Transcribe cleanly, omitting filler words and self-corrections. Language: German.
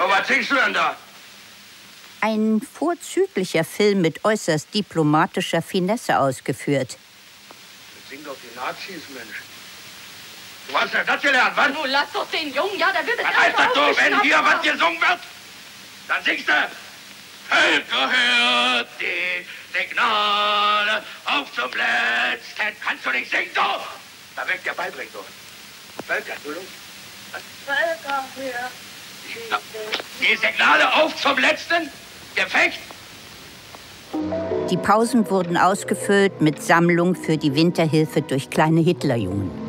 So, was singst du denn da? Ein vorzüglicher Film mit äußerst diplomatischer Finesse ausgeführt. Sing doch die Nazis, Mensch. Du hast ja das gelernt, was? Du lass doch den Jungen, ja, der wird es Was heißt das so, wenn hier was gesungen wird? Dann singst du. Völker hört die Signale auf zum Letzten. Kannst du nicht singen, so? Da will ich dir beibringen, so. Völker, du Lust. Völker hört die Signale auf zum Letzten. Gefecht. Die Pausen wurden ausgefüllt mit Sammlung für die Winterhilfe durch kleine Hitlerjungen.